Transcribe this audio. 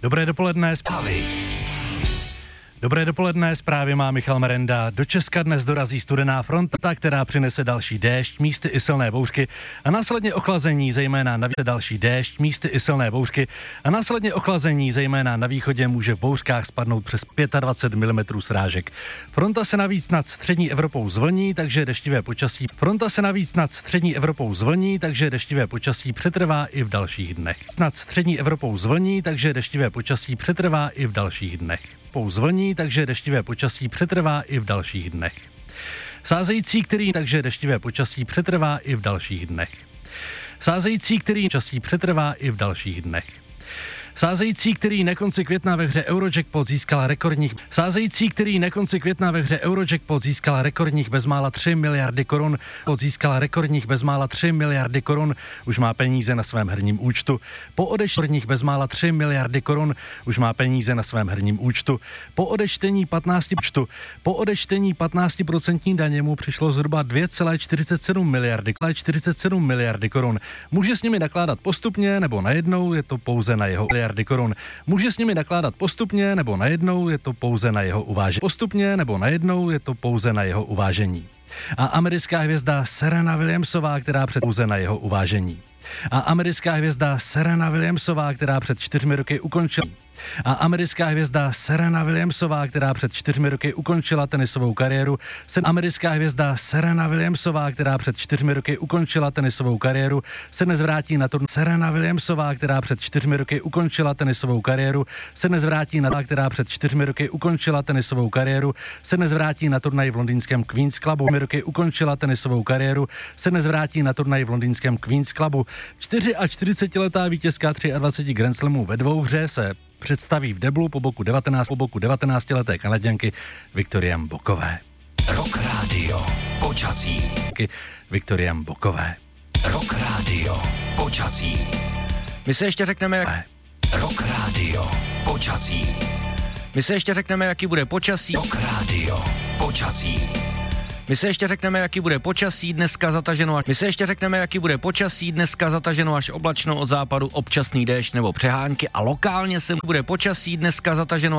Dobré dopoledne. Dobré dopoledne, zprávy má Michal Merenda. Do Česka dnes dorazí studená fronta, která přinese další déšť, místy i silné bouřky a následně ochlazení, zejména na východě může v bouřkách spadnout přes 25 mm srážek. Fronta se navíc nad střední Evropou zvlní, takže deštivé počasí přetrvá i v dalších dnech. Sázející, který přetrvá i v dalších dnech. Sázející, který na konci května ve hře Eurojackpot získal rekordních bezmála 3 miliardy korun, už má peníze na svém herním účtu. Po odečtení 15% daně mu přišlo zhruba 2,47 miliardy korun. Může s nimi nakládat postupně nebo najednou, je to pouze na jeho uvážení. A americká hvězda Serena Williamsová, která před 4 roky ukončila tenisovou kariéru, se dnes vrátí na turnaj v londýnském Queen's Clubu. 44letá vítězka 23 Grand Slamů ve dvouhře se představí v deblu po boku 19leté Kanaďanky Viktorie Mbokové. Rock Radio počasí. Rock Radio počasí. My se ještě řekneme, jaký bude počasí. Rock Radio počasí. My se ještě řekneme, jaký bude počasí, dneska zataženo až oblačno, od západu občasný déšť nebo přehánky a lokálně se bude počasí dneska zataženo